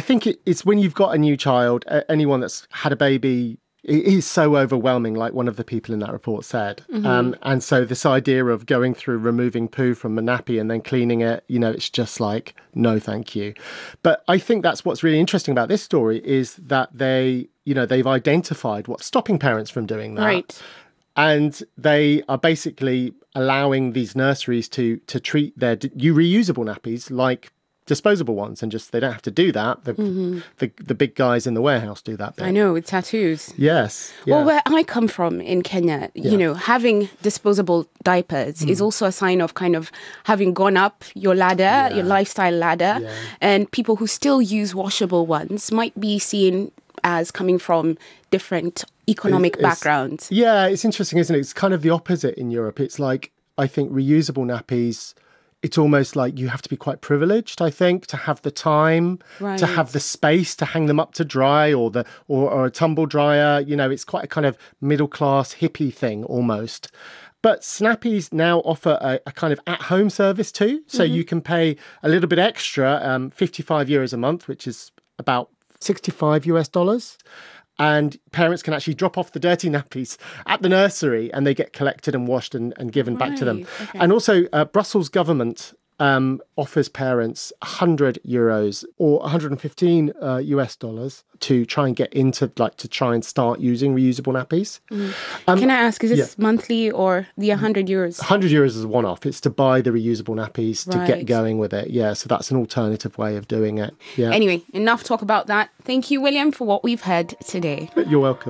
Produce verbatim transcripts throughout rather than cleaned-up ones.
think it, it's when you've got a new child, uh, anyone that's had a baby, it is so overwhelming, like one of the people in that report said. Mm-hmm. Um, and so this idea of going through removing poo from a nappy and then cleaning it, you know, it's just like, no, thank you. But I think that's what's really interesting about this story is that they, you know, they've identified what's stopping parents from doing that. Right. And they are basically allowing these nurseries to to treat their d- reusable nappies like disposable ones, and just they don't have to do that. The mm-hmm. the, the big guys in the warehouse do that bit. I know, with tattoos. Yes. Yeah. Well, where I come from in Kenya, yeah. you know, having disposable diapers mm. is also a sign of kind of having gone up your ladder, yeah. your lifestyle ladder. Yeah. And people who still use washable ones might be seen as coming from different economic it's, backgrounds. Yeah, it's interesting, isn't it? It's kind of the opposite in Europe. It's like, I think reusable nappies, it's almost like you have to be quite privileged, I think, to have the time, right. to have the space to hang them up to dry, or the or, or a tumble dryer. You know, it's quite a kind of middle class hippie thing almost. But Snappies now offer a, a kind of at-home service too. So mm-hmm. you can pay a little bit extra, um, fifty-five euros a month, which is about sixty-five U S dollars. And parents can actually drop off the dirty nappies at the nursery and they get collected and washed and, and given right. back to them. Okay. And also uh, Brussels government um, offers parents one hundred euros or one hundred fifteen uh, U S dollars to try and get into, like, to try and start using reusable nappies. Mm. Um, Can I ask, is this yeah. monthly or the one hundred euros? one hundred euros is a one-off. It's to buy the reusable nappies right. to get going with it. Yeah, so that's an alternative way of doing it. Yeah. Anyway, enough talk about that. Thank you, William, for what we've heard today. You're welcome.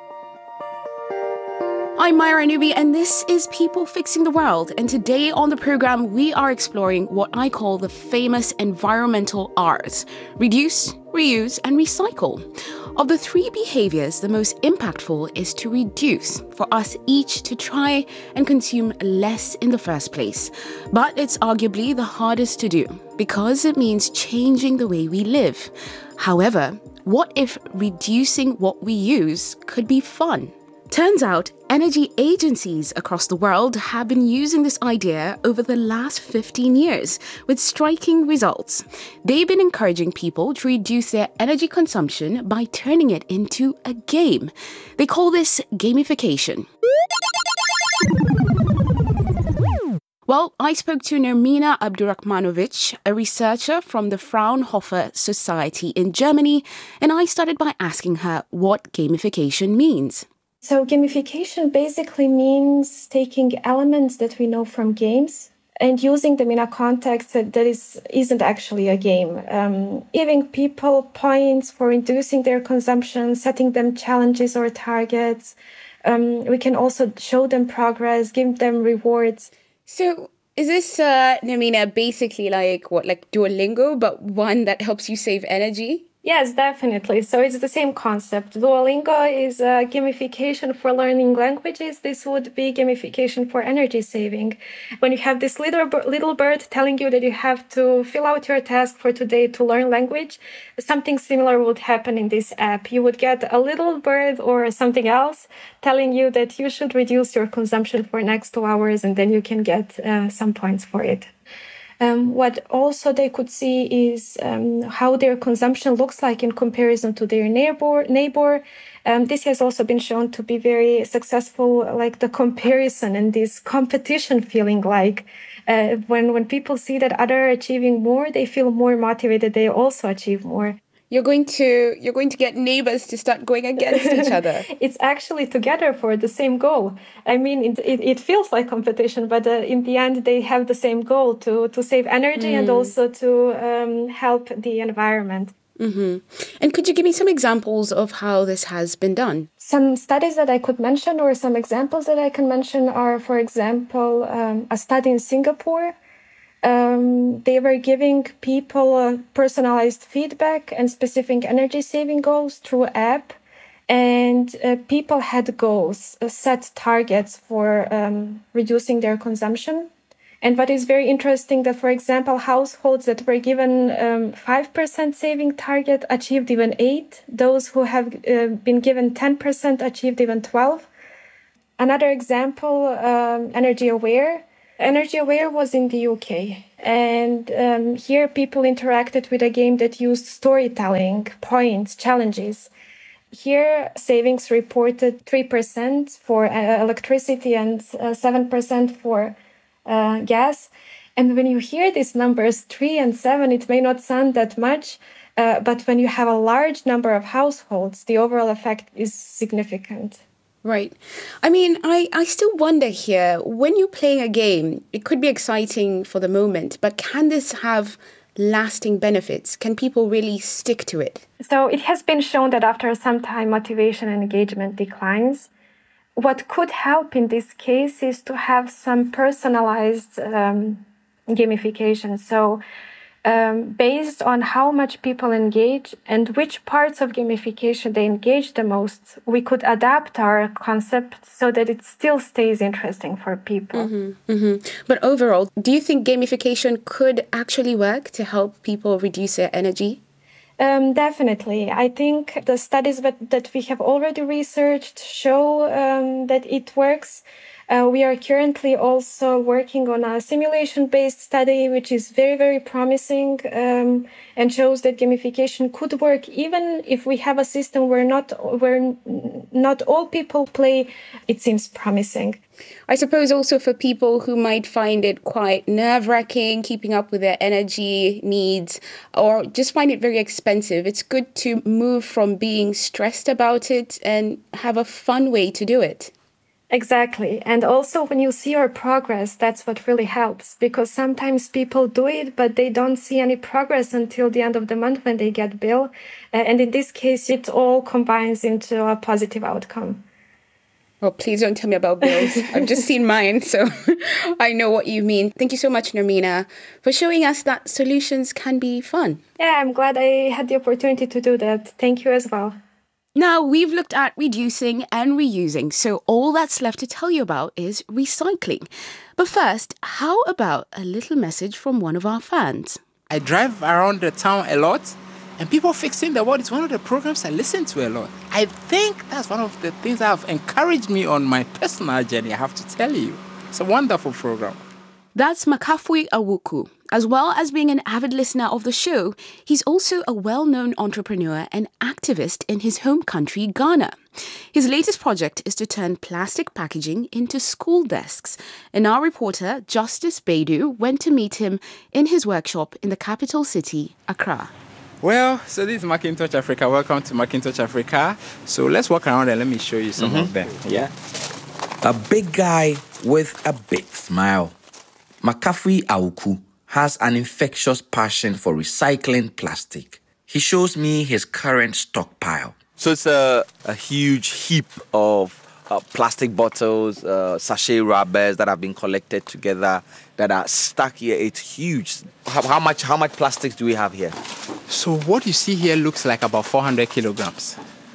I'm Myra Anubi, and this is People Fixing the World. And today on the program, we are exploring what I call the famous environmental R's: reduce, reuse, and recycle. Of the three behaviors, the most impactful is to reduce, for us each to try and consume less in the first place. But it's arguably the hardest to do because it means changing the way we live. However, what if reducing what we use could be fun? Turns out, energy agencies across the world have been using this idea over the last fifteen years with striking results. They've been encouraging people to reduce their energy consumption by turning it into a game. They call this gamification. Well, I spoke to Nermina Abdurrahmanovic, a researcher from the Fraunhofer Society in Germany, and I started by asking her what gamification means. So gamification basically means taking elements that we know from games and using them in a context that, that is, isn't actually a game. Um, giving people points for reducing their consumption, setting them challenges or targets. Um, we can also show them progress, give them rewards. So is this, uh, Nermina, basically like what, like Duolingo, but one that helps you save energy? Yes, definitely. So it's the same concept. Duolingo is a gamification for learning languages. This would be gamification for energy saving. When you have this little little bird telling you that you have to fill out your task for today to learn language, something similar would happen in this app. You would get a little bird or something else telling you that you should reduce your consumption for next two hours, and then you can get uh, some points for it. Um, what also they could see is um, how their consumption looks like in comparison to their neighbor. neighbor. Um, this has also been shown to be very successful, like the comparison and this competition feeling, like uh, when, when people see that others are achieving more, they feel more motivated, they also achieve more. You're going to you're going to get neighbors to start going against each other. It's actually together for the same goal. I mean, it it, it feels like competition, but uh, in the end, they have the same goal to to save energy mm. and also to um, help the environment. Mm-hmm. And could you give me some examples of how this has been done? Some studies that I could mention, or some examples that I can mention, are, for example, um, a study in Singapore. Um, they were giving people uh, personalized feedback and specific energy saving goals through app, and uh, people had goals, uh, set targets for um, reducing their consumption. And what is very interesting that, for example, households that were given um, five percent saving target achieved even eight. Those who have uh, been given ten percent achieved even twelve. Another example, um, Energy Aware. Energy Aware was in the U K, And um, here people interacted with a game that used storytelling, points, challenges. Here, savings reported three percent for uh, electricity and uh, seven percent for uh, gas. And when you hear these numbers, three and seven, it may not sound that much, uh, but when you have a large number of households, the overall effect is significant. Right. I mean, I, I still wonder here, when you're playing a game, it could be exciting for the moment, but can this have lasting benefits? Can people really stick to it? So it has been shown that after some time, motivation and engagement declines. What could help in this case is to have some personalized um, gamification. So Um, based on how much people engage and which parts of gamification they engage the most, we could adapt our concept so that it still stays interesting for people. Mm-hmm, mm-hmm. But overall, do you think gamification could actually work to help people reduce their energy? Um, definitely. I think the studies that, that we have already researched show um, that it works. Uh, we are currently also working on a simulation-based study, which is very, very promising um, and shows that gamification could work even if we have a system where not where not all people play. It seems promising. I suppose also for people who might find it quite nerve-wracking, keeping up with their energy needs, or just find it very expensive, it's good to move from being stressed about it and have a fun way to do it. Exactly. And also when you see your progress, that's what really helps, because sometimes people do it, but they don't see any progress until the end of the month when they get bill. Uh, and in this case, it all combines into a positive outcome. Oh, please don't tell me about bills. I've just seen mine, so I know what you mean. Thank you so much, Nermina, for showing us that solutions can be fun. Yeah, I'm glad I had the opportunity to do that. Thank you as well. Now, we've looked at reducing and reusing, so all that's left to tell you about is recycling. But first, how about a little message from one of our fans? I drive around the town a lot, and People Fixing the World is one of the programs I listen to a lot. I think that's one of the things that have encouraged me on my personal journey, I have to tell you. It's a wonderful program. That's Makafui Awuku. As well as being an avid listener of the show, he's also a well-known entrepreneur and activist in his home country, Ghana. His latest project is to turn plastic packaging into school desks. And our reporter, Justice Baidu, went to meet him in his workshop in the capital city, Accra. Well, so this is Macintosh Africa. Welcome to Macintosh Africa. So let's walk around and let me show you some mm-hmm. of them. Yeah. A big guy with a big smile. Makafui Awuku has an infectious passion for recycling plastic. He shows me his current stockpile. So it's a, a huge heap of uh, plastic bottles, uh, sachet rubbers that have been collected together that are stuck here. It's huge. How, how much how much plastic do we have here? So what you see here looks like about four hundred kilograms.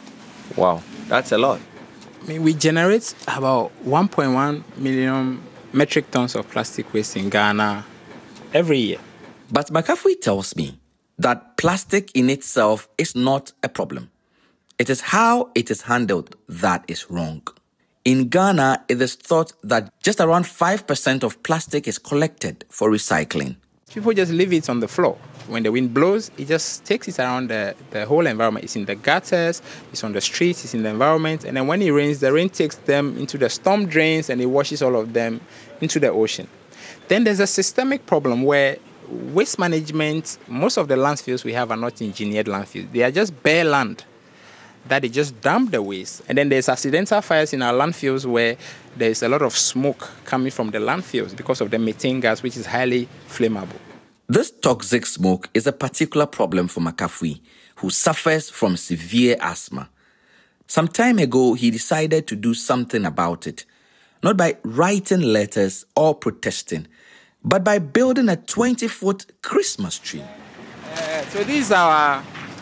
Wow, that's a lot. I mean, we generate about one point one million metric tons of plastic waste in Ghana every year. But Makafui tells me that plastic in itself is not a problem. It is how it is handled that is wrong. In Ghana, it is thought that just around five percent of plastic is collected for recycling. People just leave it on the floor. When the wind blows, it just takes it around the, the whole environment. It's in the gutters, it's on the streets, it's in the environment. And then when it rains, the rain takes them into the storm drains and it washes all of them into the ocean. Then there's a systemic problem where waste management, most of the landfills we have are not engineered landfills. They are just bare land that they just dump the waste. And then there's accidental fires in our landfills where there's a lot of smoke coming from the landfills because of the methane gas, which is highly flammable. This toxic smoke is a particular problem for Makafui, who suffers from severe asthma. Some time ago, he decided to do something about it, not by writing letters or protesting, but by building a twenty-foot Christmas tree. Uh, so this is our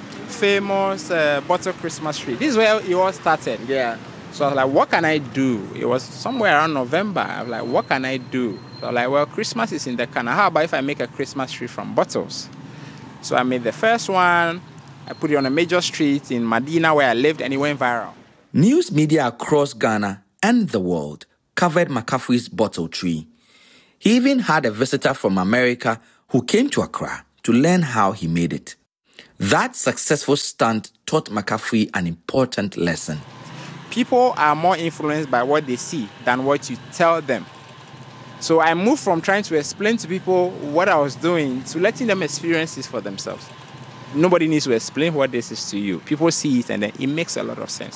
famous uh, bottle Christmas tree. This is where it all started. Yeah. So I was like, what can I do? It was somewhere around November. I was like, what can I do? So I was like, well, Christmas is in the can. How about if I make a Christmas tree from bottles? So I made the first one. I put it on a major street in Medina where I lived, and it went viral. News media across Ghana and the world covered Makafui's bottle tree. He even had a visitor from America who came to Accra to learn how he made it. That successful stunt taught McAfee an important lesson. People are more influenced by what they see than what you tell them. So I moved from trying to explain to people what I was doing to letting them experience this for themselves. Nobody needs to explain what this is to you. People see it and then it makes a lot of sense.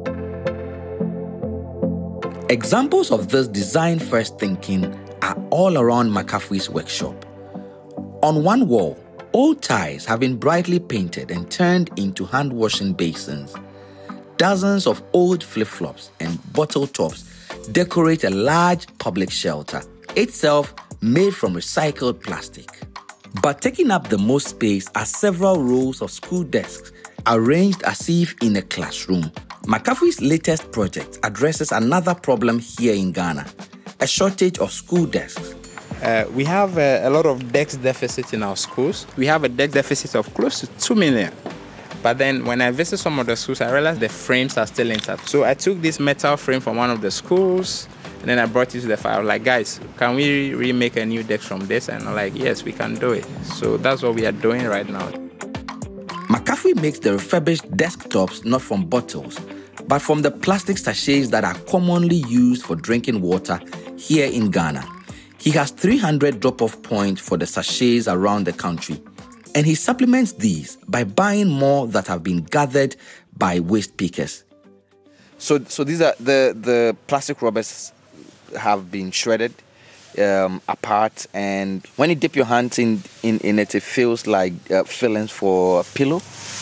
Examples of this design-first thinking are all around McAfee's workshop. On one wall, old ties have been brightly painted and turned into hand-washing basins. Dozens of old flip-flops and bottle tops decorate a large public shelter, itself made from recycled plastic. But taking up the most space are several rows of school desks arranged as if in a classroom. McAfee's latest project addresses another problem here in Ghana, a shortage of school desks. Uh, we have uh, a lot of desk deficit in our schools. We have a desk deficit of close to two million. But then when I visit some of the schools, I realized the frames are still intact. So I took this metal frame from one of the schools, and then I brought it to the fire. I was like, guys, can we remake a new desk from this? And I'm like, yes, we can do it. So that's what we are doing right now. McAfee makes the refurbished desktops not from bottles, but from the plastic sachets that are commonly used for drinking water here in Ghana. He has three hundred drop-off points for the sachets around the country, and he supplements these by buying more that have been gathered by waste pickers. So, so these are the the plastic rubbers have been shredded um, apart, and when you dip your hands in in, in it, it feels like uh, fillings for a pillow.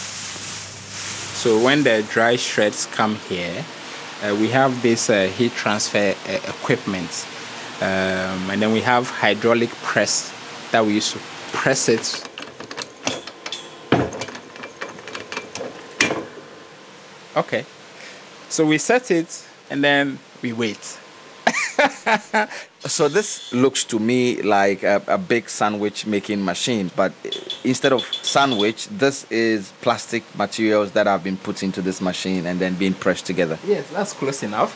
So when the dry shreds come here, uh, we have this uh, heat transfer uh, equipment. Um, and then we have hydraulic press that we use to press it. Okay. So we set it and then we wait. So this looks to me like a, a big sandwich making machine, but instead of sandwich, this is plastic materials that have been put into this machine and then being pressed together. Yes, that's close enough.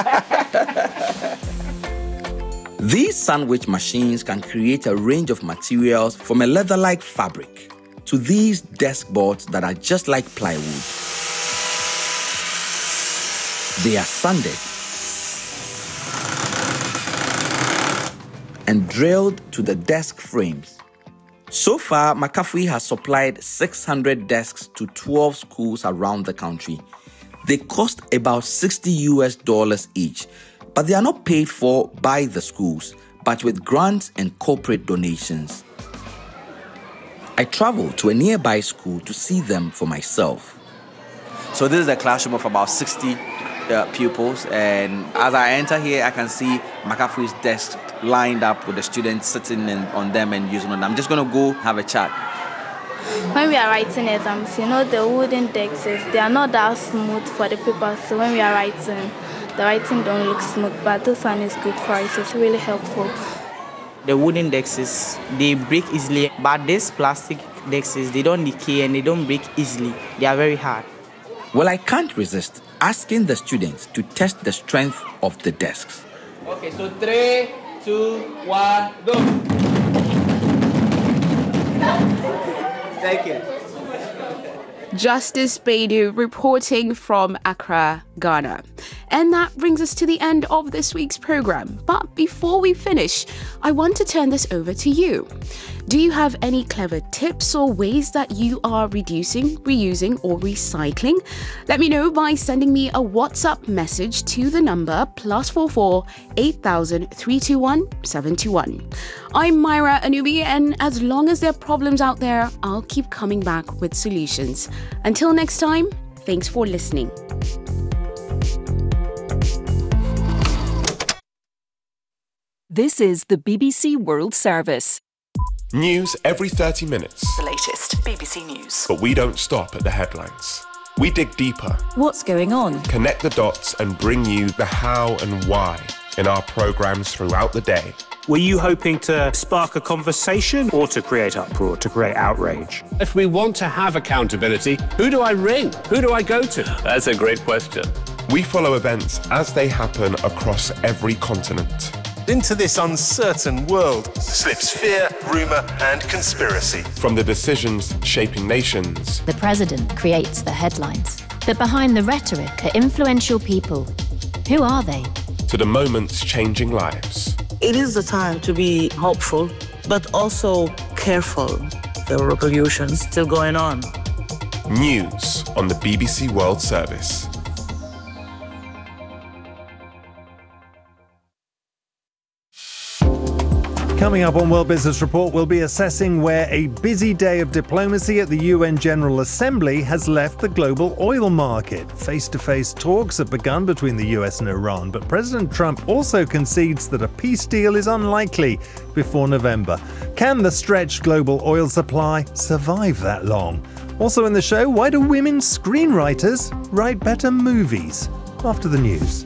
These sandwich machines can create a range of materials from a leather-like fabric to these desk boards that are just like plywood. They are sanded and drilled to the desk frames. So far, McAfee has supplied six hundred desks to twelve schools around the country. They cost about sixty U S dollars each, but they are not paid for by the schools, but with grants and corporate donations. I traveled to a nearby school to see them for myself. So this is a classroom of about sixty uh, pupils, and as I enter here, I can see McAfee's desk lined up with the students sitting in, on them and using them. I'm just going to go have a chat. When we are writing exams, you know, the wooden desks, they are not that smooth for the paper, so when we are writing, the writing don't look smooth, but this one is good for us. It's really helpful. The wooden desks, they break easily, but these plastic desks, they don't decay and they don't break easily. They are very hard. Well, I can't resist asking the students to test the strength of the desks. Okay, so three, two, one, go. Thank you. Justice Baidu reporting from Accra, Ghana. And that brings us to the end of this week's program. But before we finish, I want to turn this over to you. Do you have any clever tips or ways that you are reducing, reusing, or recycling? Let me know by sending me a WhatsApp message to the number plus four four eight thousand three two one seven two one. I'm Myra Anubi, and as long as there are problems out there, I'll keep coming back with solutions. Until next time, thanks for listening. This is the B B C World Service. News every thirty minutes. The latest B B C News. But we don't stop at the headlines. We dig deeper. What's going on? Connect the dots and bring you the how and why in our programmes throughout the day. Were you hoping to spark a conversation or to create uproar, to create outrage? If we want to have accountability, who do I ring? Who do I go to? That's a great question. We follow events as they happen across every continent. Into this uncertain world slips fear, rumour and conspiracy. From the decisions shaping nations. The president creates the headlines. But behind the rhetoric are influential people. Who are they? To the moments changing lives. It is the time to be hopeful, but also careful. The revolution is still going on. News on the B B C World Service. Coming up on World Business Report, we'll be assessing where a busy day of diplomacy at the U N General Assembly has left the global oil market. Face-to-face talks have begun between the U S and Iran, but President Trump also concedes that a peace deal is unlikely before November. Can the stretched global oil supply survive that long? Also in the show, why do women screenwriters write better movies? After the news.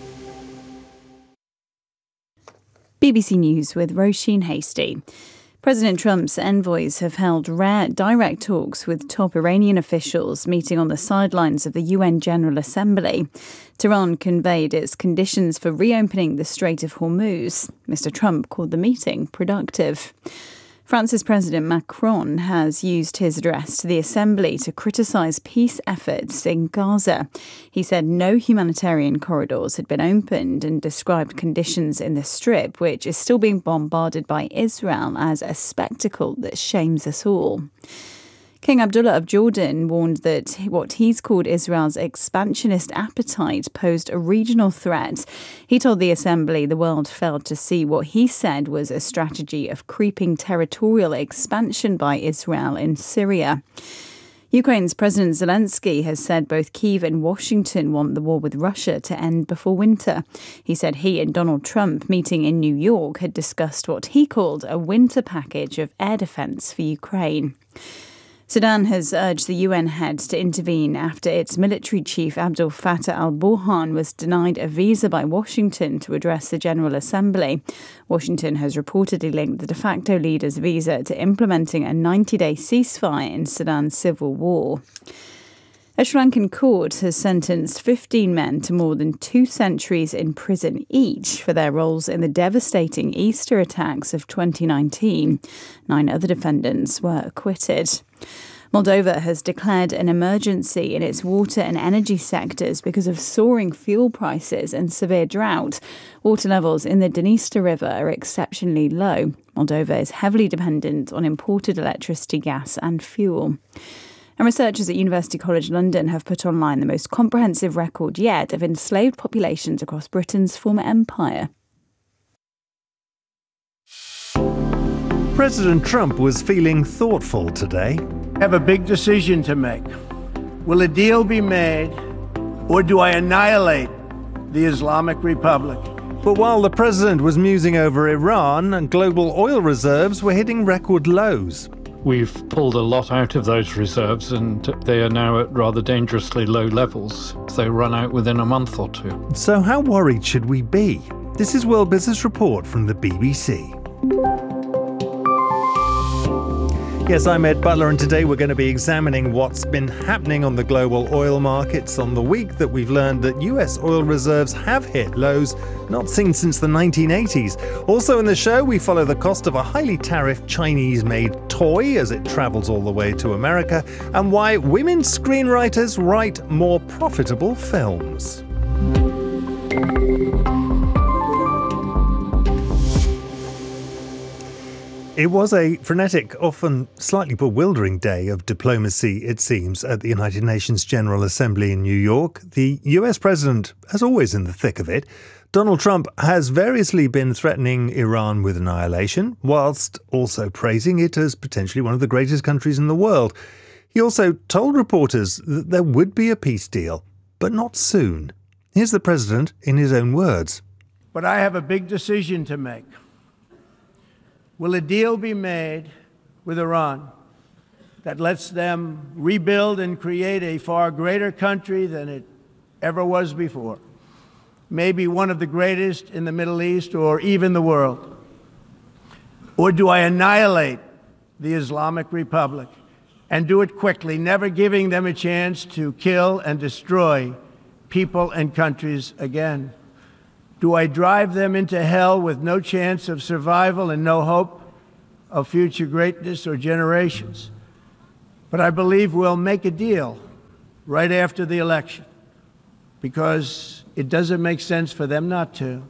B B C News with Roisin Hasty. President Trump's envoys have held rare direct talks with top Iranian officials meeting on the sidelines of the U N General Assembly. Tehran conveyed its conditions for reopening the Strait of Hormuz. Mister Trump called the meeting productive. France's President Macron has used his address to the Assembly to criticise peace efforts in Gaza. He said no humanitarian corridors had been opened and described conditions in the Strip, which is still being bombarded by Israel, as a spectacle that shames us all. King Abdullah of Jordan warned that what he's called Israel's expansionist appetite posed a regional threat. He told the Assembly the world failed to see what he said was a strategy of creeping territorial expansion by Israel in Syria. Ukraine's President Zelensky has said both Kyiv and Washington want the war with Russia to end before winter. He said he and Donald Trump, meeting in New York, had discussed what he called a winter package of air defense for Ukraine. Sudan has urged the U N heads to intervene after its military chief Abdel Fattah al-Burhan was denied a visa by Washington to address the General Assembly. Washington has reportedly linked the de facto leader's visa to implementing a ninety-day ceasefire in Sudan's civil war. A Sri Lankan court has sentenced fifteen men to more than two centuries in prison each for their roles in the devastating Easter attacks of twenty nineteen. Nine other defendants were acquitted. Moldova has declared an emergency in its water and energy sectors because of soaring fuel prices and severe drought. Water levels in the Dniester River are exceptionally low. Moldova is heavily dependent on imported electricity, gas and fuel. And researchers at University College London have put online the most comprehensive record yet of enslaved populations across Britain's former empire. President Trump was feeling thoughtful today. I have a big decision to make. Will a deal be made, or do I annihilate the Islamic Republic? But while the president was musing over Iran, global oil reserves were hitting record lows. We've pulled a lot out of those reserves and they are now at rather dangerously low levels. They run out within a month or two. So how worried should we be? This is World Business Report from the B B C. Yes, I'm Ed Butler, and today we're going to be examining what's been happening on the global oil markets on the week that we've learned that U S oil reserves have hit lows not seen since the nineteen eighties. Also in the show, we follow the cost of a highly tariffed Chinese-made toy as it travels all the way to America, and why women screenwriters write more profitable films. It was a frenetic, often slightly bewildering day of diplomacy, it seems, at the United Nations General Assembly in New York. The U S president, as always, in the thick of it. Donald Trump has variously been threatening Iran with annihilation, whilst also praising it as potentially one of the greatest countries in the world. He also told reporters that there would be a peace deal, but not soon. Here's the president in his own words. But I have a big decision to make. Will a deal be made with Iran that lets them rebuild and create a far greater country than it ever was before? Maybe one of the greatest in the Middle East or even the world? Or do I annihilate the Islamic Republic and do it quickly, never giving them a chance to kill and destroy people and countries again? Do I drive them into hell with no chance of survival and no hope of future greatness or generations? But I believe we'll make a deal right after the election, because it doesn't make sense for them not to.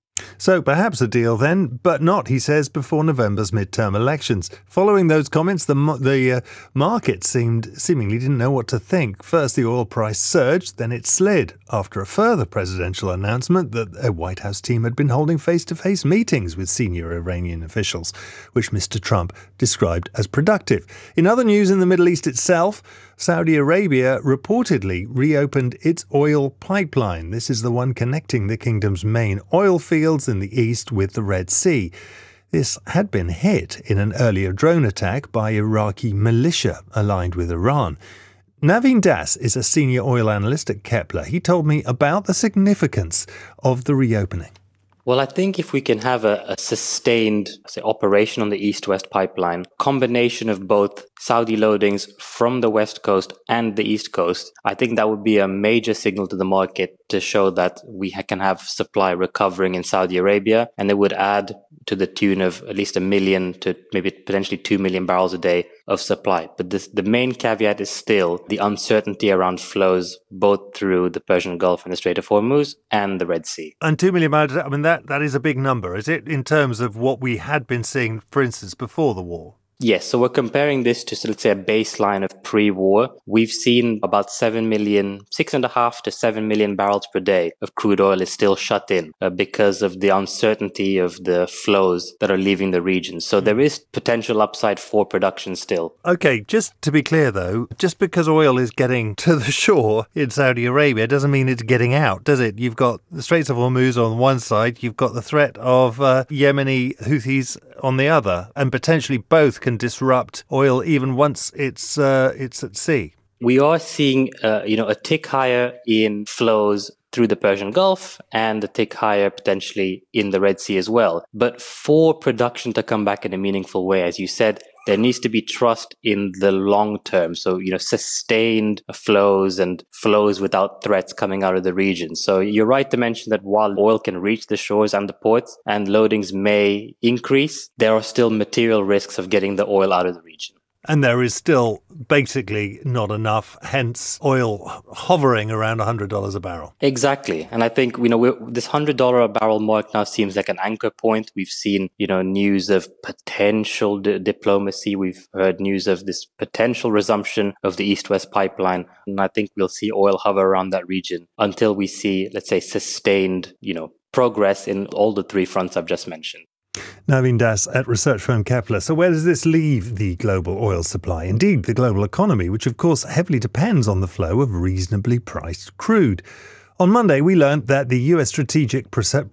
So perhaps a deal then, but not, he says, before November's midterm elections. Following those comments, the the uh, market seemed seemingly didn't know what to think. First, the oil price surged, then it slid after a further presidential announcement that a White House team had been holding face-to-face meetings with senior Iranian officials, which Mister Trump described as productive. In other news in the Middle East itself, Saudi Arabia reportedly reopened its oil pipeline. This is the one connecting the kingdom's main oil fields in the east with the Red Sea. This had been hit in an earlier drone attack by Iraqi militia aligned with Iran. Naveen Das is a senior oil analyst at Kepler. He told me about the significance of the reopening. Well, I think if we can have a, a sustained say, operation on the East-West pipeline, combination of both Saudi loadings from the West Coast and the East Coast, I think that would be a major signal to the market to show that we ha- can have supply recovering in Saudi Arabia, and it would add to the tune of at least a million to maybe potentially two million barrels a day of supply. But this, the main caveat is still the uncertainty around flows both through the Persian Gulf and the Strait of Hormuz and the Red Sea. And two million barrels, I mean, that, that is a big number, is it, in terms of what we had been seeing, for instance, before the war? Yes, so we're comparing this to, so let's say, a baseline of pre-war. We've seen about seven million, six and a half to seven million barrels per day of crude oil is still shut in uh, because of the uncertainty of the flows that are leaving the region. So there is potential upside for production still. Okay, just to be clear, though, just because oil is getting to the shore in Saudi Arabia doesn't mean it's getting out, does it? You've got the Straits of Hormuz on one side, you've got the threat of uh, Yemeni Houthis on the other, and potentially both can disrupt oil even once it's uh, it's at sea. We are seeing, uh, you know, a tick higher in flows through the Persian Gulf and a tick higher potentially in the Red Sea as well. But for production to come back in a meaningful way, as you said, there needs to be trust in the long term. So, you know, sustained flows and flows without threats coming out of the region. So you're right to mention that while oil can reach the shores and the ports and loadings may increase, there are still material risks of getting the oil out of the region. And there is still basically not enough, hence oil hovering around one hundred dollars a barrel. Exactly. And I think, you know, we're, this one hundred dollars a barrel mark now seems like an anchor point. We've seen, you know, news of potential di- diplomacy. We've heard news of this potential resumption of the East-West pipeline. And I think we'll see oil hover around that region until we see, let's say, sustained, you know, progress in all the three fronts I've just mentioned. Naveen Das at research firm Kepler. So where does this leave the global oil supply? Indeed, the global economy, which of course heavily depends on the flow of reasonably priced crude. On Monday, we learned that the U S Strategic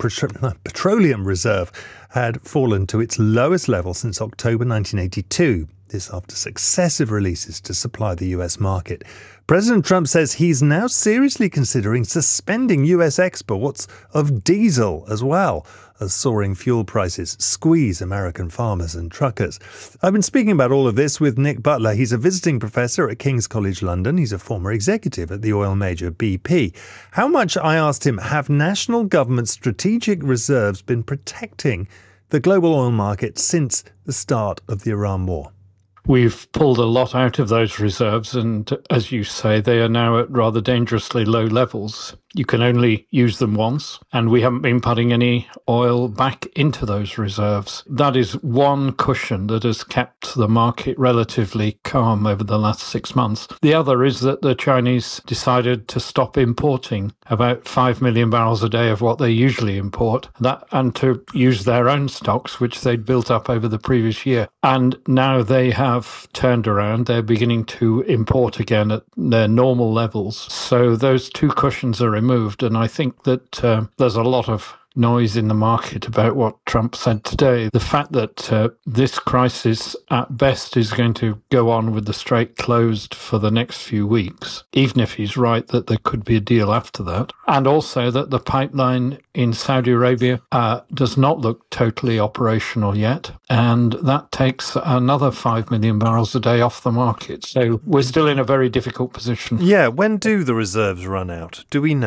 Petroleum Reserve had fallen to its lowest level since October nineteen eighty-two. This after successive releases to supply the U S market. President Trump says he's now seriously considering suspending U S exports of diesel as well, as soaring fuel prices squeeze American farmers and truckers. I've been speaking about all of this with Nick Butler. He's a visiting professor at King's College London. He's a former executive at the oil major B P. How much, I asked him, have national government strategic reserves been protecting the global oil market since the start of the Iran war? We've pulled a lot out of those reserves, and as you say, they are now at rather dangerously low levels. You can only use them once, and we haven't been putting any oil back into those reserves. That is one cushion that has kept the market relatively calm over the last six months. The other is that the Chinese decided to stop importing about five million barrels a day of what they usually import, that and to use their own stocks, which they'd built up over the previous year. And now they have turned around. They're beginning to import again at their normal levels. So those two cushions are removed, and I think that uh, there's a lot of noise in the market about what Trump said today. The fact that uh, this crisis at best is going to go on with the strait closed for the next few weeks, even if he's right that there could be a deal after that. And also that the pipeline in Saudi Arabia uh, does not look totally operational yet. And that takes another five million barrels a day off the market. So we're still in a very difficult position. Yeah, when do the reserves run out? Do we know?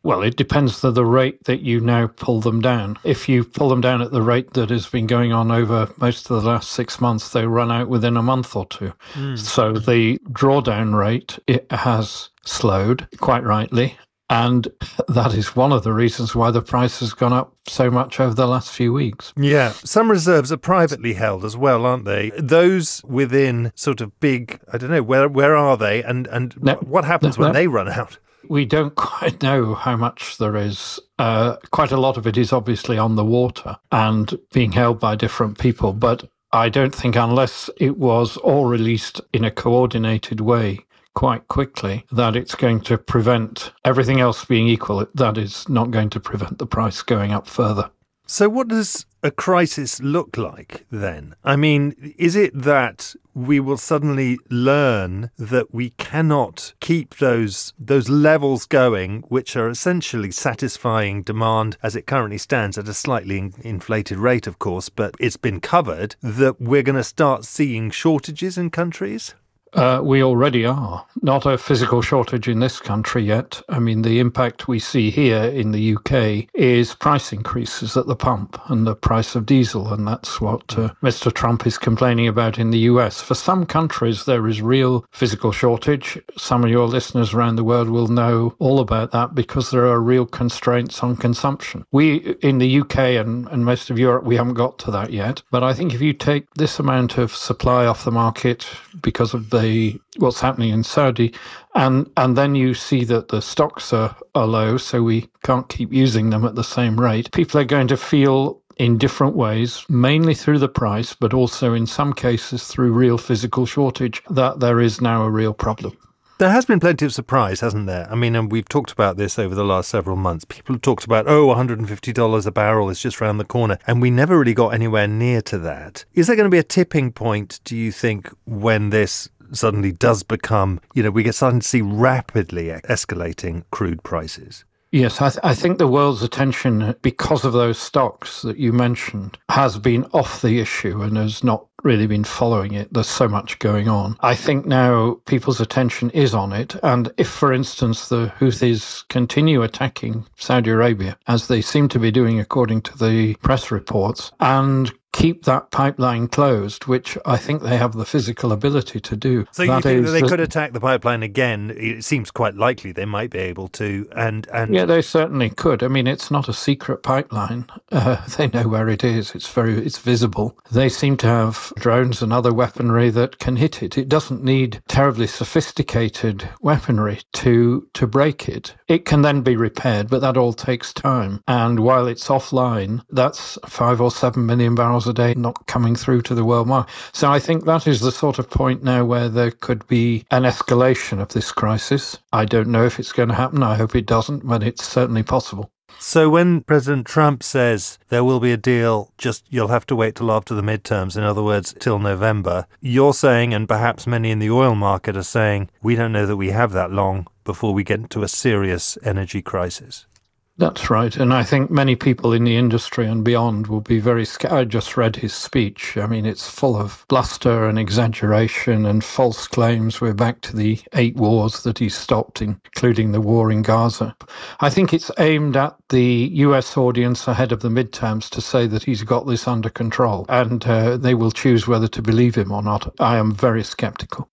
Well, it depends on the rate that you now pull them down. If you pull them down at the rate that has been going on over most of the last six months, they run out within a month or two. Mm. So the drawdown rate, it has slowed, quite rightly. And that is one of the reasons why the price has gone up so much over the last few weeks. Yeah. Some reserves are privately held as well, aren't they? Those within sort of big, I don't know, where where are they? And, and no, what happens no, when no. they run out? We don't quite know how much there is. Uh, quite a lot of it is obviously on the water and being held by different people. But I don't think unless it was all released in a coordinated way quite quickly, that it's going to prevent, everything else being equal, that is not going to prevent the price going up further. So what does a crisis look like then? I mean, is it that we will suddenly learn that we cannot keep those those levels going, which are essentially satisfying demand as it currently stands at a slightly in- inflated rate, of course, but it's been covered, that we're going to start seeing shortages in countries? Uh, we already are. Not a physical shortage in this country yet. I mean, the impact we see here in the U K is price increases at the pump and the price of diesel, and that's what uh, Mister Trump is complaining about in the U S. For some countries, there is real physical shortage. Some of your listeners around the world will know all about that because there are real constraints on consumption. We, in the U K and, and most of Europe, we haven't got to that yet. But I think if you take this amount of supply off the market because of the what's happening in Saudi, and and then you see that the stocks are, are low, so we can't keep using them at the same rate. People are going to feel in different ways, mainly through the price, but also in some cases through real physical shortage, that there is now a real problem. There has been plenty of surprise, hasn't there? I mean, and we've talked about this over the last several months. People have talked about, oh, one hundred fifty dollars a barrel is just around the corner. And we never really got anywhere near to that. Is there going to be a tipping point, do you think, when this suddenly does become, you know, we get starting to see rapidly escalating crude prices? Yes, I, th- I think the world's attention, because of those stocks that you mentioned, has been off the issue and has not really been following it. There's so much going on. I think now people's attention is on it. And if, for instance, the Houthis continue attacking Saudi Arabia, as they seem to be doing according to the press reports, and keep that pipeline closed, which I think they have the physical ability to do. So you think that they could attack the pipeline again? It seems quite likely they might be able to. And, and yeah, they certainly could. I mean, it's not a secret pipeline. Uh, they know where it is. It's very, it's visible. They seem to have drones and other weaponry that can hit it. It doesn't need terribly sophisticated weaponry to to break it. It can then be repaired, but that all takes time. And while it's offline, that's five or seven million barrels a day not coming through to the world market. So I think that is the sort of point now where there could be an escalation of this crisis. I don't know if it's going to happen. I hope it doesn't, but it's certainly possible. So when President Trump says there will be a deal, just you'll have to wait till after the midterms, in other words, till November, you're saying, and perhaps many in the oil market are saying, we don't know that we have that long before we get into a serious energy crisis. That's right. And I think many people in the industry and beyond will be very scared. I just read his speech. I mean, it's full of bluster and exaggeration and false claims. We're back to the eight wars that he stopped, including the war in Gaza. I think it's aimed at the U S audience ahead of the midterms to say that he's got this under control, and uh, they will choose whether to believe him or not. I am very sceptical.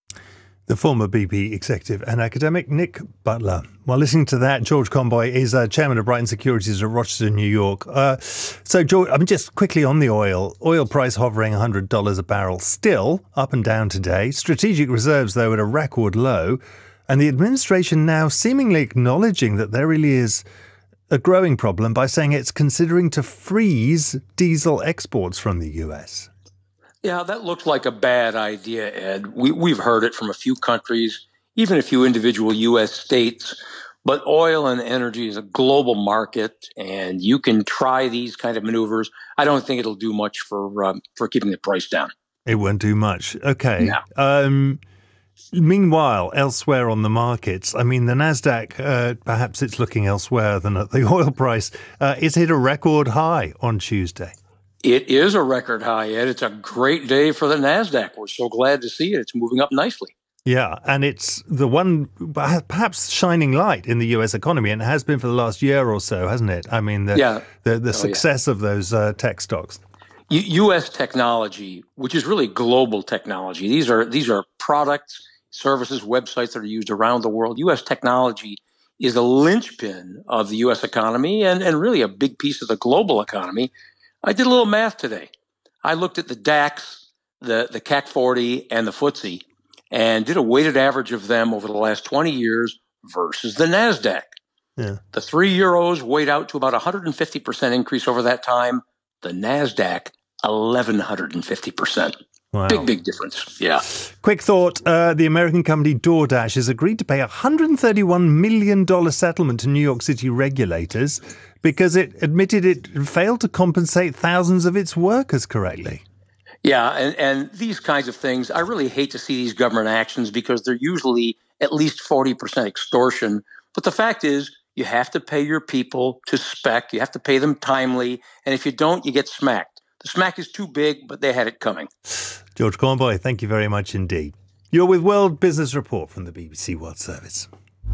The former B P executive and academic Nick Butler. While listening to that, George Conboy is uh, chairman of Brighton Securities at Rochester, New York. Uh, so, George, I mean, just quickly on the oil. Oil price hovering one hundred dollars a barrel, still up and down today. Strategic reserves, though, at a record low. And the administration now seemingly acknowledging that there really is a growing problem by saying it's considering to freeze diesel exports from the U S. Yeah, that looks like a bad idea, Ed. We, we've heard it from a few countries, even a few individual U S states. But oil and energy is a global market, and you can try these kind of maneuvers. I don't think it'll do much for um, for keeping the price down. It won't do much. Okay. Yeah. Um, meanwhile, elsewhere on the markets, I mean, the NASDAQ, uh, perhaps it's looking elsewhere than at the oil price, uh, it's hit a record high on Tuesday. It is a record high, Ed. It's a great day for the NASDAQ. We're so glad to see it. It's moving up nicely. Yeah, and it's the one perhaps shining light in the U S economy, and it has been for the last year or so, hasn't it? I mean, the yeah. the, the oh, success yeah. of those uh, tech stocks. U- U.S. technology, which is really global technology. These are these are products, services, websites that are used around the world. U S technology is a linchpin of the U S economy and, and really a big piece of the global economy. I did a little math today. I looked at the DAX, the, the C A C forty, and the F T S E, and did a weighted average of them over the last twenty years versus the NASDAQ. Yeah. The three euros weighed out to about one hundred fifty percent increase over that time. The NASDAQ, eleven fifty percent. Wow. Big, big difference. Yeah. Quick thought, uh, the American company DoorDash has agreed to pay a one hundred thirty-one million dollars settlement to New York City regulators because it admitted it failed to compensate thousands of its workers correctly. Yeah, and, and these kinds of things, I really hate to see these government actions because they're usually at least forty percent extortion. But the fact is, you have to pay your people to spec. You have to pay them timely. And if you don't, you get smacked. The smack is too big, but they had it coming. George Cornboy, thank you very much indeed. You're with World Business Report from the B B C World Service.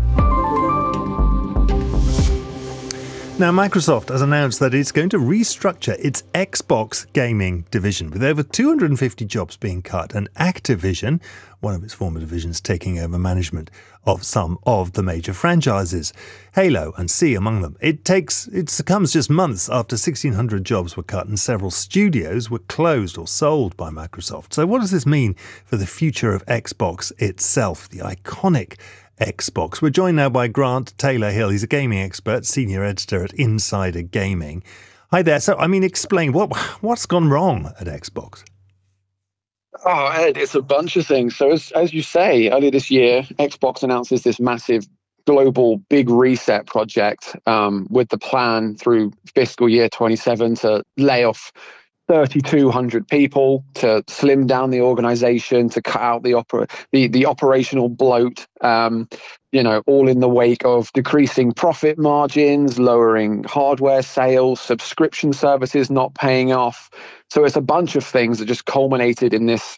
Now, Microsoft has announced that it's going to restructure its Xbox gaming division, with over two hundred fifty jobs being cut, and Activision, one of its former divisions, taking over management of some of the major franchises, Halo and C among them. It takes it comes just months after sixteen hundred jobs were cut and several studios were closed or sold by Microsoft. So what does this mean for the future of Xbox itself, the iconic Xbox? We're joined now by Grant Taylor-Hill. He's a gaming expert, senior editor at Insider Gaming. Hi there. So, I mean, explain, what what's gone wrong at Xbox? Oh, Ed, it's a bunch of things. So as, as you say, earlier this year, Xbox announces this massive global big reset project um, with the plan through fiscal year twenty-seven to lay off thirty-two hundred people, to slim down the organization, to cut out the opera, the, the operational bloat, um, you know, all in the wake of decreasing profit margins, lowering hardware sales, subscription services not paying off. So it's a bunch of things that just culminated in this,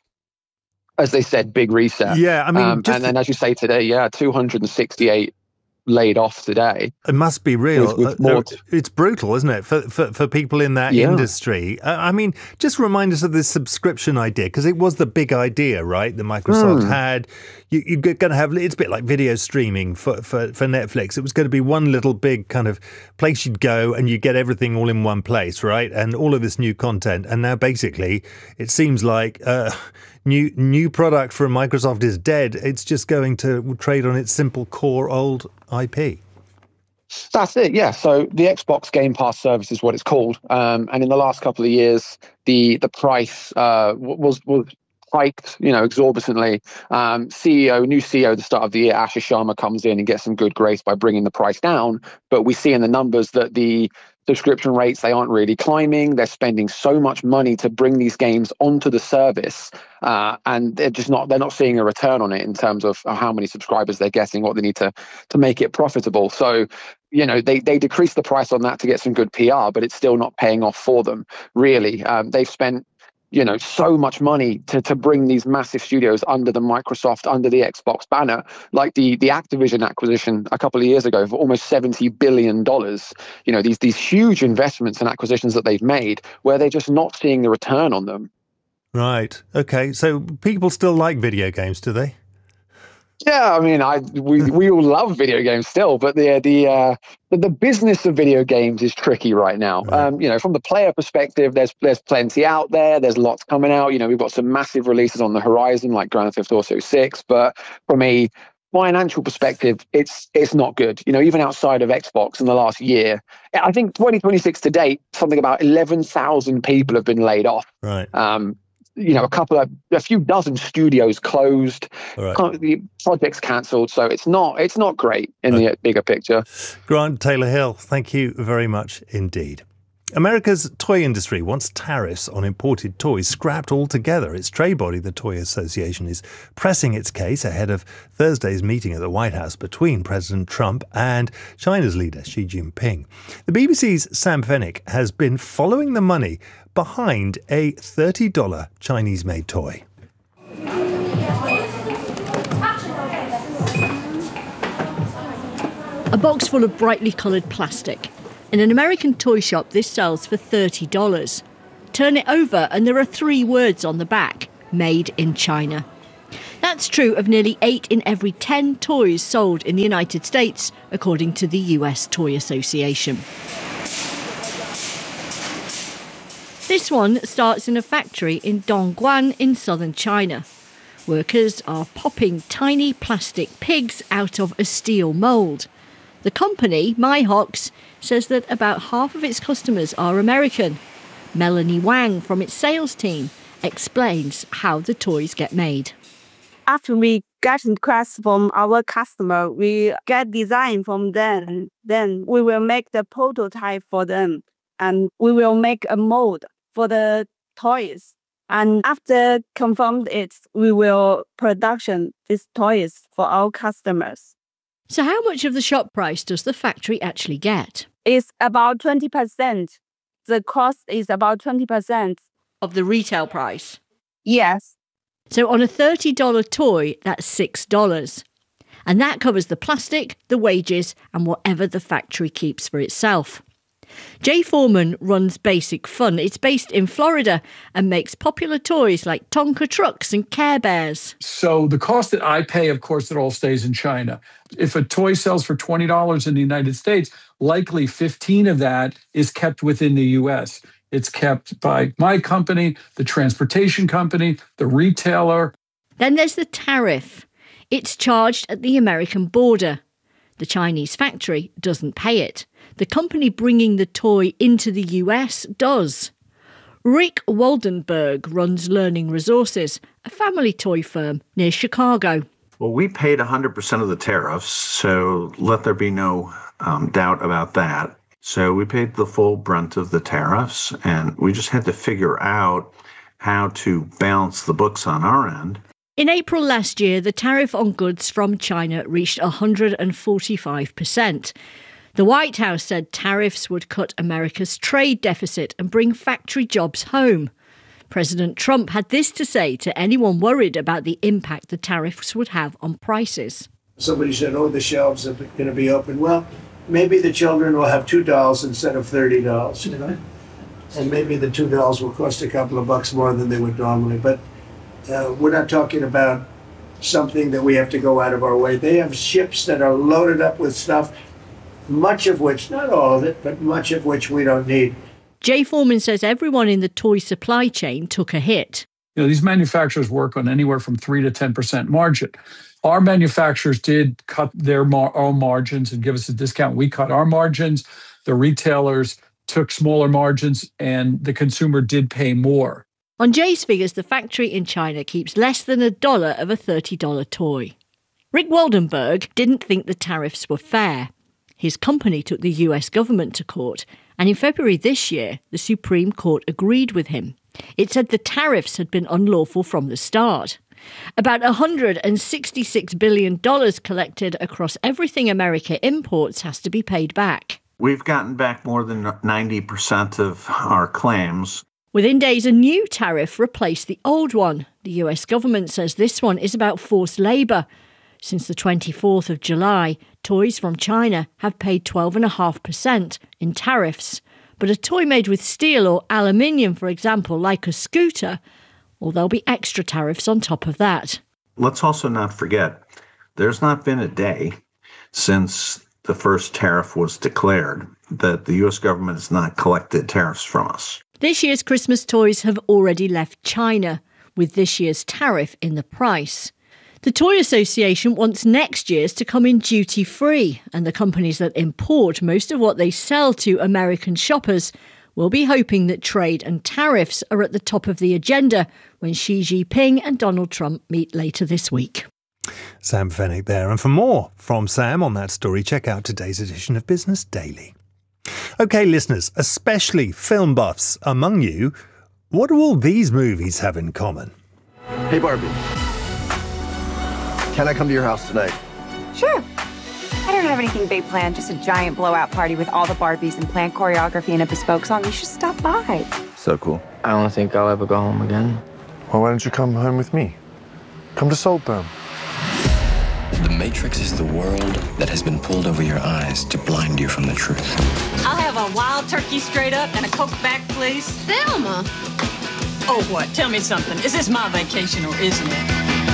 as they said, big reset. Yeah, I mean, um, and then as you say today, yeah, two hundred sixty-eight laid off today. It must be real. With, with more uh, it's brutal, isn't it, for for, for people in that yeah. industry? Uh, I mean, just remind us of this subscription idea, because it was the big idea, right, that Microsoft mm. had. You, you're going to have, it's a bit like video streaming for, for, for Netflix. It was going to be one little big kind of place you'd go and you get everything all in one place, right? And all of this new content. And now basically it seems like uh, new new product from Microsoft is dead. It's just going to trade on its simple core old I P. That's it, yeah. So the Xbox Game Pass service is what it's called. Um, and in the last couple of years, the the price uh, was was hiked, you know, exorbitantly. Um, C E O, new C E O at the start of the year, Asher Sharma, comes in and gets some good grace by bringing the price down. But we see in the numbers that the subscription rates, they aren't really climbing. They're spending so much money to bring these games onto the service, uh, and they're just not they're not seeing a return on it in terms of how many subscribers they're getting, what they need to to make it profitable. So, you know, they they decrease the price on that to get some good P R, but it's still not paying off for them, really. Um, they've spent, you know, so much money to to bring these massive studios under the Microsoft, under the Xbox banner, like the the Activision acquisition a couple of years ago for almost seventy billion dollars. You know, these these huge investments and acquisitions that they've made, where they're just not seeing the return on them. Right. Okay. So people still like video games, do they? Yeah, I mean, I we we all love video games still, but the the uh, the, the business of video games is tricky right now. Right. Um, you know, from the player perspective, there's there's plenty out there. There's lots coming out. You know, we've got some massive releases on the horizon, like Grand Theft Auto six. But from a financial perspective, it's it's not good. You know, even outside of Xbox in the last year, I think twenty twenty-six to date, something about eleven thousand people have been laid off. Right. Um, you know, a couple of, a few dozen studios closed, right. The projects cancelled. So it's not, it's not great in okay. the bigger picture. Grant Taylor-Hill, thank you very much indeed. America's toy industry wants tariffs on imported toys scrapped altogether. Its trade body, the Toy Association, is pressing its case ahead of Thursday's meeting at the White House between President Trump and China's leader, Xi Jinping. The B B C's Sam Fennick has been following the money behind a thirty dollars Chinese-made toy. A box full of brightly coloured plastic. In an American toy shop, this sells for thirty dollars. Turn it over and there are three words on the back: Made in China. That's true of nearly eight in every ten toys sold in the United States, according to the U S Toy Association. This one starts in a factory in Dongguan in southern China. Workers are popping tiny plastic pigs out of a steel mould. The company, MyHox, says that about half of its customers are American. Melanie Wang from its sales team explains how the toys get made. After we get requests from our customer, we get design from them. Then we will make the prototype for them, and we will make a mold for the toys. And after confirmed it, we will production these toys for our customers. So how much of the shop price does the factory actually get? It's about twenty percent. The cost is about twenty percent. Of the retail price? Yes. So on a thirty dollars toy, that's six dollars. And that covers the plastic, the wages, and whatever the factory keeps for itself. Jay Foreman runs Basic Fun. It's based in Florida and makes popular toys like Tonka trucks and Care Bears. So the cost that I pay, of course, it all stays in China. If a toy sells for twenty dollars in the United States, likely fifteen of that is kept within the U S. It's kept by my company, the transportation company, the retailer. Then there's the tariff. It's charged at the American border. The Chinese factory doesn't pay it. The company bringing the toy into the U S does. Rick Waldenberg runs Learning Resources, a family toy firm near Chicago. Well, we paid one hundred percent of the tariffs, so let there be no um, doubt about that. So we paid the full brunt of the tariffs, and we just had to figure out how to balance the books on our end. In April last year, the tariff on goods from China reached one hundred forty-five percent. The White House said tariffs would cut America's trade deficit and bring factory jobs home. President Trump had this to say to anyone worried about the impact the tariffs would have on prices. Somebody said, oh, the shelves are going to be open. Well, maybe the children will have two dolls instead of thirty dolls, you know? And maybe the two dolls will cost a couple of bucks more than they would normally. But uh, we're not talking about something that we have to go out of our way. They have ships that are loaded up with stuff, much of which, not all of it, but much of which we don't need. Jay Foreman says everyone in the toy supply chain took a hit. You know, these manufacturers work on anywhere from three to ten percent margin. Our manufacturers did cut their mar- own margins and give us a discount. We cut our margins. The retailers took smaller margins, and the consumer did pay more. On Jay's figures, the factory in China keeps less than a dollar of a thirty dollars toy. Rick Waldenberg didn't think the tariffs were fair. His company took the U S government to court, and in February this year, the Supreme Court agreed with him. It said the tariffs had been unlawful from the start. About one hundred sixty-six billion dollars collected across everything America imports has to be paid back. We've gotten back more than ninety percent of our claims. Within days, a new tariff replaced the old one. The U S government says this one is about forced labour. Since the twenty-fourth of July, toys from China have paid twelve point five percent in tariffs. But a toy made with steel or aluminium, for example, like a scooter, well, there'll be extra tariffs on top of that. Let's also not forget, there's not been a day since the first tariff was declared that the U S government has not collected tariffs from us. This year's Christmas toys have already left China, with this year's tariff in the price. The Toy Association wants next year's to come in duty-free, and the companies that import most of what they sell to American shoppers will be hoping that trade and tariffs are at the top of the agenda when Xi Jinping and Donald Trump meet later this week. Sam Fennick there. And for more from Sam on that story, check out today's edition of Business Daily. OK, listeners, especially film buffs among you, what do all these movies have in common? Hey, Barbie. Can I come to your house tonight? Sure. I don't have anything big planned, just a giant blowout party with all the Barbies and planned choreography and a bespoke song. You should stop by. So cool. I don't think I'll ever go home again. Well, why don't you come home with me? Come to Saltburn. The Matrix is the world that has been pulled over your eyes to blind you from the truth. I'll have a wild turkey straight up and a Coke back, please. Thelma! Oh, what? Tell me something. Is this my vacation or isn't it?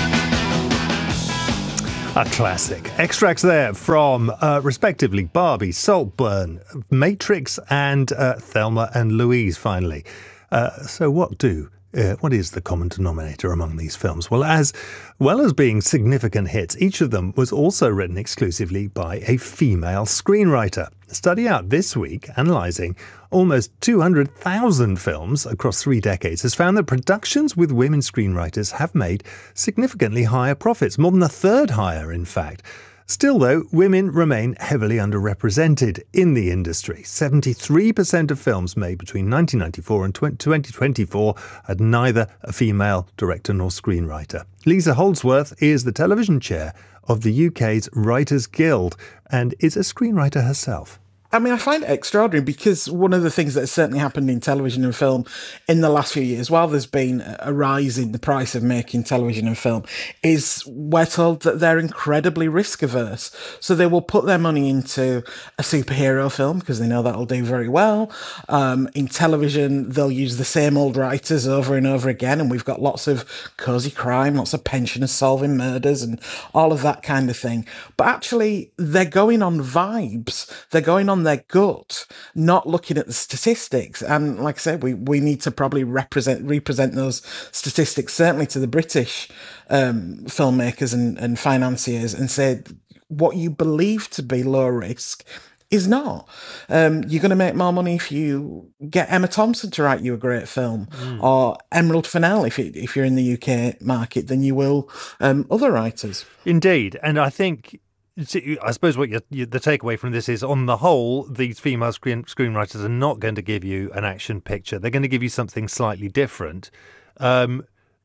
A classic. Extracts there from, uh, respectively, Barbie, Saltburn, Matrix, and uh, Thelma and Louise, finally. Uh, so what do, uh, what is the common denominator among these films? Well, as well as being significant hits, each of them was also written exclusively by a female screenwriter. A study out this week, analysing almost two hundred thousand films across three decades, has found that productions with women screenwriters have made significantly higher profits, more than a third higher, in fact. Still, though, women remain heavily underrepresented in the industry. seventy-three percent of films made between nineteen ninety-four and twenty twenty-four had neither a female director nor screenwriter. Lisa Holdsworth is the television chair of the U K's Writers Guild and is a screenwriter herself. I mean, I find it extraordinary because one of the things that has certainly happened in television and film in the last few years, while there's been a rise in the price of making television and film, is we're told that they're incredibly risk averse. So they will put their money into a superhero film because they know that'll do very well. Um, in television, they'll use the same old writers over and over again. And we've got lots of cosy crime, lots of pensioners solving murders and all of that kind of thing. But actually, they're going on vibes. They're going on their gut, not looking at the statistics. And like I said, we, we need to probably represent represent those statistics, certainly to the British um, filmmakers and, and financiers, and say what you believe to be low risk is not. Um, you're going to make more money if you get Emma Thompson to write you a great film, mm. or Emerald Fennell if, it, if you're in the U K market, than you will um, other writers. Indeed. And I think I suppose what you, you, the takeaway from this is, on the whole, these female screen, screenwriters are not going to give you an action picture. They're going to give you something slightly different. Um,